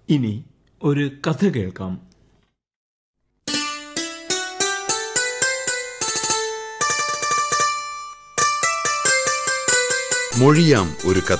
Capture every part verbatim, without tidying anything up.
ഇനി ഒരു കഥ കേൾക്കാം. മൊഴിയാം ഒരു കഥ.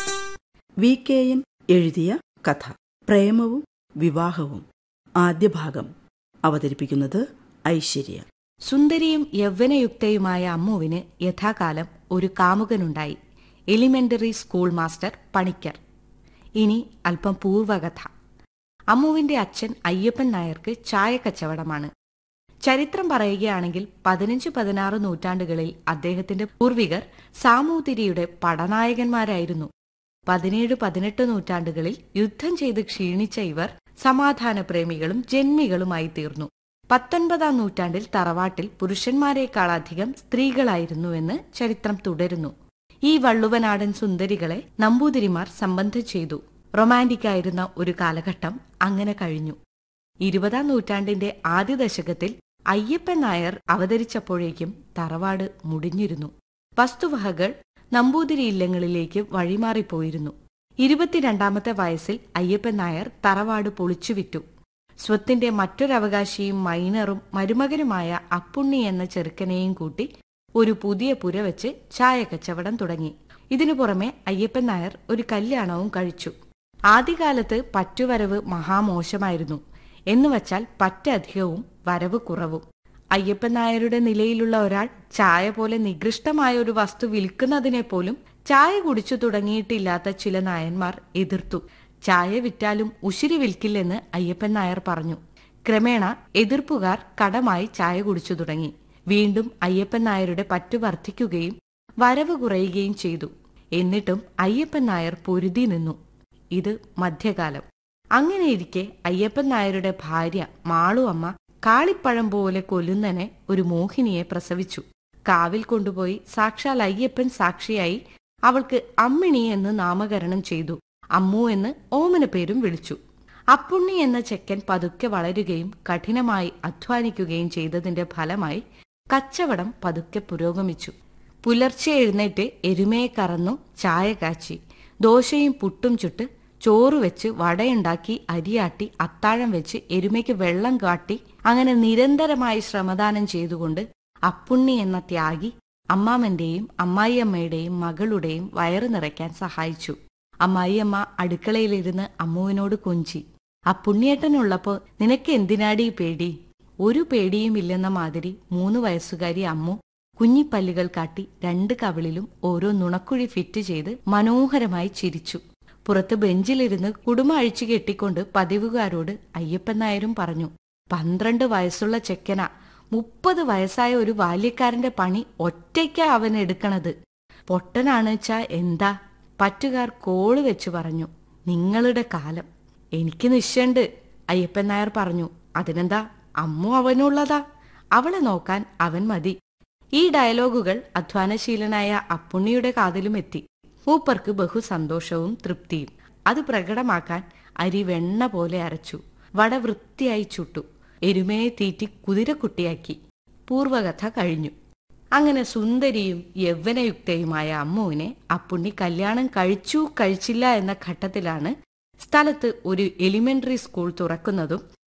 വി കെ എൻ എഴുതിയ കഥ പ്രേമവും വിവാഹവും. ആദ്യ ഭാഗം. അവതരിപ്പിക്കുന്നത് ഐശ്വര്യ. സുന്ദരിയും യൗവനയുക്തയുമായ അമ്മുവിന് യഥാകാലം ഒരു കാമുകനുണ്ടായി. Elementary school master Panicker. ഇനി അല്പം പൂർവകഥ. അമ്മുവിന്റെ അച്ഛൻ അയ്യപ്പൻ നായർക്ക് ചായക്കച്ചവടമാണ്. ചരിത്രം പറയുകയാണെങ്കിൽ പതിനഞ്ച് പതിനാറ് നൂറ്റാണ്ടുകളിൽ അദ്ദേഹത്തിന്റെ പൂർവികർ സാമൂതിരിയുടെ പടനായകന്മാരായിരുന്നു. പതിനേഴ് പതിനെട്ട് നൂറ്റാണ്ടുകളിൽ യുദ്ധം ചെയ്ത് ക്ഷീണിച്ച ഇവർ സമാധാനപ്രേമികളും ജന്മികളുമായി തീർന്നു. പത്തൊൻപതാം നൂറ്റാണ്ടിൽ തറവാട്ടിൽ പുരുഷന്മാരെക്കാളധികം സ്ത്രീകളായിരുന്നുവെന്ന് ചരിത്രം തുടരുന്നു. ഈ വള്ളുവനാടൻ സുന്ദരികളെ നമ്പൂതിരിമാർ സംബന്ധം ചെയ്തു. റൊമാന്റിക്കായിരുന്ന ഒരു കാലഘട്ടം അങ്ങനെ കഴിഞ്ഞു. ഇരുപതാം നൂറ്റാണ്ടിന്റെ ആദ്യ ദശകത്തിൽ അയ്യപ്പൻ നായർ അവതരിച്ചപ്പോഴേക്കും തറവാട് മുടിഞ്ഞിരുന്നു. വസ്തുവകകൾ നമ്പൂതിരി ഇല്ലങ്ങളിലേക്ക് വഴിമാറിപ്പോയിരുന്നു. ഇരുപത്തിരണ്ടാമത്തെ വയസ്സിൽ അയ്യപ്പൻ നായർ തറവാട് പൊളിച്ചുവിറ്റു. സ്വത്തിന്റെ മറ്റൊരവകാശിയും മൈനറും മരുമകനുമായ അപ്പുണ്ണി എന്ന ചെറുക്കനെയും കൂട്ടി ഒരു പുതിയ പുര വെച്ച് ചായക്കച്ചവടം തുടങ്ങി. ഇതിനു പുറമെ അയ്യപ്പൻ നായർ ഒരു കല്യാണവും കഴിച്ചു. ആദ്യകാലത്ത് പറ്റുവരവ് മഹാമോശമായിരുന്നു. എന്നുവച്ചാൽ പറ്റധികവും വരവ് കുറവും. അയ്യപ്പൻ നായരുടെ നിലയിലുള്ള ഒരാൾ ചായ പോലെ നികൃഷ്ടമായ ഒരു വസ്തു വിൽക്കുന്നതിനെ പോലും ചായ കുടിച്ചു തുടങ്ങിയിട്ടില്ലാത്ത ചില നായന്മാർ എതിർത്തു. ചായ വിറ്റാലും ഉശിരി വിൽക്കില്ലെന്ന് അയ്യപ്പൻ നായർ പറഞ്ഞു. ക്രമേണ എതിർപ്പുകാർ കടമായി ചായ കുടിച്ചു തുടങ്ങി. വീണ്ടും അയ്യപ്പൻ നായരുടെ പറ്റു വർദ്ധിക്കുകയും വരവ് കുറയുകയും ചെയ്തു. എന്നിട്ടും അയ്യപ്പൻ നായർ പൊരുതി നിന്നു. ഇത് മധ്യകാലം. അങ്ങനെയിരിക്കെ അയ്യപ്പൻ നായരുടെ ഭാര്യ മാളു അമ്മ കാളിപ്പഴം പോലെ കൊല്ലുന്നനെ ഒരു മോഹിനിയെ പ്രസവിച്ചു. കാവിൽ കൊണ്ടുപോയി സാക്ഷാൽ അയ്യപ്പൻ സാക്ഷിയായി അവൾക്ക് അമ്മിണി എന്ന് നാമകരണം ചെയ്തു. അമ്മു എന്ന് ഓമന പേരും വിളിച്ചു. അപ്പുണ്ണി എന്ന ചെക്കൻ പതുക്കെ വളരുകയും കഠിനമായി അധ്വാനിക്കുകയും ചെയ്തതിന്റെ ഫലമായി കച്ചവടം പതുക്കെ പുരോഗമിച്ചു. പുലർച്ചെ എഴുന്നേറ്റ് എരുമയെ കറന്നു ചായ കാച്ചി, ദോശയും പുട്ടും ചുട്ട്, ചോറുവെച്ച് വടയുണ്ടാക്കി, അരിയാട്ടി, അത്താഴം വെച്ച് എരുമയ്ക്ക് വെള്ളം കാട്ടി, അങ്ങനെ നിരന്തരമായി ശ്രമദാനം ചെയ്തുകൊണ്ട് അപ്പുണ്ണി എന്ന ത്യാഗി അമ്മാമന്റെയും അമ്മായിയമ്മയുടെയും മകളുടെയും വയറു നിറയ്ക്കാൻ സഹായിച്ചു. അമ്മായിയമ്മ അടുക്കളയിലിരുന്ന് അമ്മുവിനോട് കൊഞ്ചി, അപ്പുണ്ണിയേട്ടനുള്ളപ്പോ നിനക്ക് എന്തിനാടി പേടി? ഒരു പേടിയുമില്ലെന്ന മാതിരി മൂന്ന് വയസ്സുകാരി അമ്മു കുഞ്ഞിപ്പല്ലുകൾ കാട്ടി രണ്ട് കവിളിലും ഓരോ നുണക്കുഴി ഫിറ്റ് ചെയ്ത് മനോഹരമായി ചിരിച്ചു. പുറത്ത് ബെഞ്ചിലിരുന്ന് കുടുമ അഴിച്ചു കെട്ടിക്കൊണ്ട് പതിവുകാരോട് അയ്യപ്പൻ നായരും പറഞ്ഞു, പന്ത്രണ്ട് വയസ്സുള്ള ചെക്കന മുപ്പത് വയസ്സായ ഒരു ബാല്യക്കാരന്റെ പണി ഒറ്റയ്ക്കാ അവൻ എടുക്കണത്. പൊട്ടനാണ് വെച്ചാ എന്താ? പറ്റുകാർ കോള് വെച്ചു പറഞ്ഞു. നിങ്ങളുടെ കാലം. എനിക്ക് നിശ്ചയുണ്ട്, അയ്യപ്പൻ നായർ പറഞ്ഞു. അതിനെന്താ, അമ്മു അവനുള്ളതാ, അവളെ നോക്കാൻ അവൻ മതി. ഈ ഡയലോഗുകൾ അധ്വാനശീലനായ അപ്പുണ്ണിയുടെ കാതിലും എത്തി. മൂപ്പർക്ക് ബഹുസന്തോഷവും തൃപ്തിയും. അത് പ്രകടമാക്കാൻ അരി വെണ്ണ പോലെ അരച്ചു, വട വൃത്തിയായി ചുട്ടു, എരുമയെ തീറ്റി കുതിരക്കുട്ടിയാക്കി. പൂർവകഥ കഴിഞ്ഞു. അങ്ങനെ സുന്ദരിയും യൗവനയുക്തയുമായ അമ്മുവിനെ അപ്പുണ്ണി കല്യാണം കഴിച്ചു കഴിച്ചില്ല എന്ന ഘട്ടത്തിലാണ് സ്ഥലത്ത് ഒരു എലിമെന്ററി സ്കൂൾ തുറക്കുന്നതും